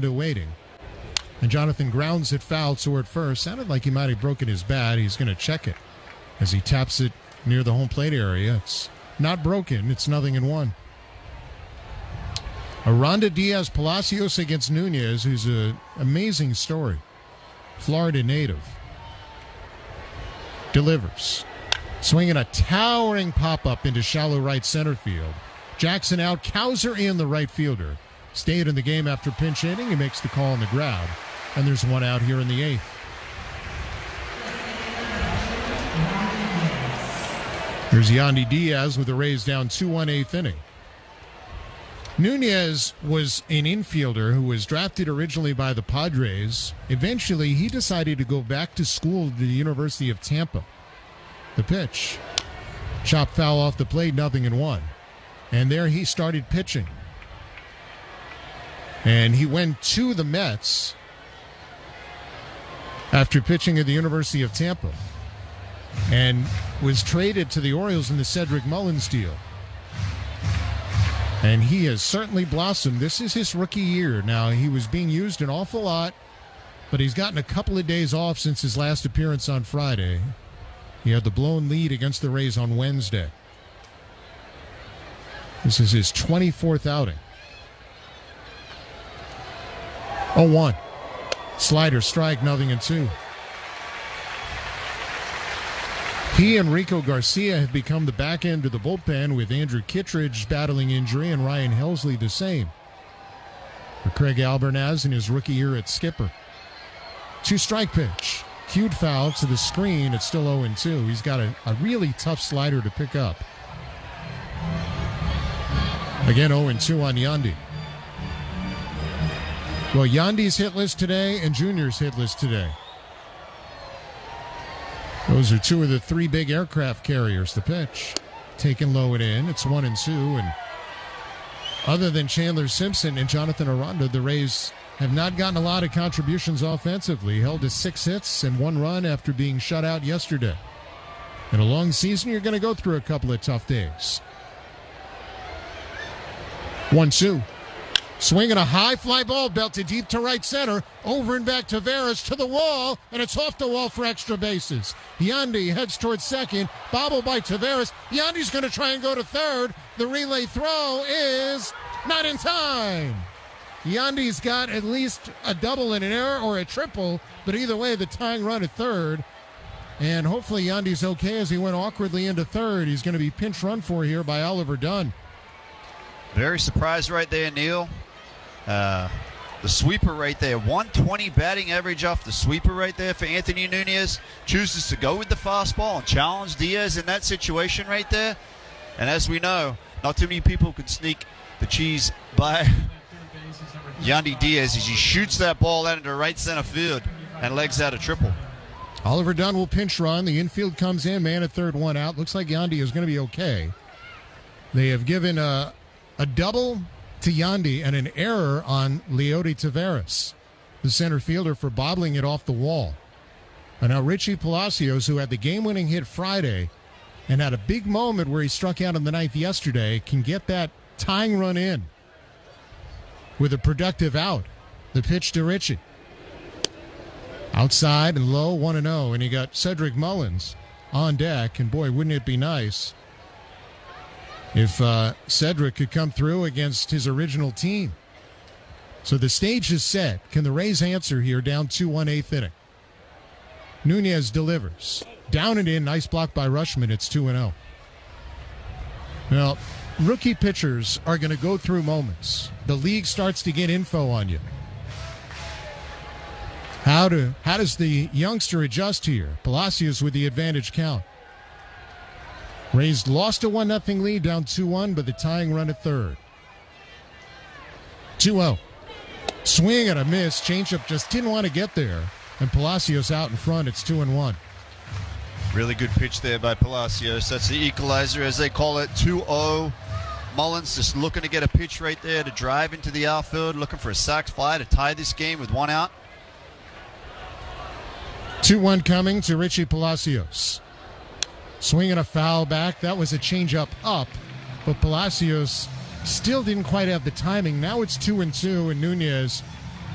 Aranda waiting. And Jonathan grounds it foul toward first. Sounded like he might have broken his bat. He's going to check it as he taps it near the home plate area. It's not broken. It's 0-1. Aranda Diaz Palacios against Nunez, who's an amazing story. Florida native. Delivers. Swinging a towering pop-up into shallow right center field. Jackson out. Cowser in, the right fielder. Stayed in the game after pinch hitting. He makes the call on the grab. And there's one out here in the 8th. Here's Yandy Diaz with the Rays down 2-1 8th inning. Nunez was an infielder who was drafted originally by the Padres. Eventually, he decided to go back to school at the University of Tampa. The pitch. Chop foul off the plate, 0-1. And there he started pitching. And he went to the Mets after pitching at the University of Tampa and was traded to the Orioles in the Cedric Mullins deal. And he has certainly blossomed. This is his rookie year. Now, he was being used an awful lot, but he's gotten a couple of days off since his last appearance on Friday. He had the blown lead against the Rays on Wednesday. This is his 24th outing. 0-1. Slider strike, 0-2. He and Rico Garcia have become the back end of the bullpen, with Andrew Kittredge battling injury and Ryan Helsley the same. For Craig Albernaz in his rookie year at skipper. 2-strike pitch. Cued foul to the screen. It's still 0-2. He's got a really tough slider to pick up. Again, 0-2 on Yandy. Well, Yandy's hitless today and Junior's hitless today. Those are two of the three big aircraft carriers. The pitch taken low and in. It's 1-2. And other than Chandler Simpson and Jonathan Aranda, the Rays have not gotten a lot of contributions offensively. Held to 6 hits and 1 run after being shut out yesterday. In a long season, you're going to go through a couple of tough days. 1-2. Swinging a high fly ball belted deep to right center. Over and back to Veras to the wall, and it's off the wall for extra bases. Yandy heads towards second. Bobbled by Taveras. Yandy's going to try and go to third. The relay throw is not in time. Yandy's got at least a double and an error or a triple, but either way, the tying run at third. And hopefully Yandy's okay as he went awkwardly into third. He's going to be pinch run for here by Oliver Dunn. Very surprised right there, Neil. The sweeper right there, 120 batting average off the sweeper right there for Anthony Nunez. Chooses to go with the fastball and challenge Diaz in that situation right there. And as we know, not too many people can sneak the cheese by Yandy Diaz as he shoots that ball out into right center field and legs out a triple. Oliver Dunn will pinch run. The infield comes in, man at third, 1 out. Looks like Yandy is going to be okay. They have given a double to Yandy and an error on Leody Taveras, the center fielder, for bobbling it off the wall. And now Richie Palacios, who had the game-winning hit Friday and had a big moment where he struck out in the 9th yesterday, can get that tying run in with a productive out. The pitch to Richie. Outside and low, 1-0, and you got Cedric Mullins on deck, and boy, wouldn't it be nice if Cedric could come through against his original team. So the stage is set. Can the Rays answer here down 2-1 8th inning? Nunez delivers. Down and in. Nice block by Rushman. It's 2-0. Now, rookie pitchers are going to go through moments. The league starts to get info on you. How does the youngster adjust here? Palacios with the advantage count. Rays lost a 1-0 lead, down 2-1, but the tying run at third. 2-0. Swing and a miss. Changeup just didn't want to get there. And Palacios out in front. It's 2-1. Really good pitch there by Palacios. That's the equalizer, as they call it, 2-0. Mullins just looking to get a pitch right there to drive into the outfield, looking for a sac fly to tie this game with 1 out. 2-1 coming to Richie Palacios. Swinging a foul back. That was a changeup up, but Palacios still didn't quite have the timing. Now it's 2-2, and Nunez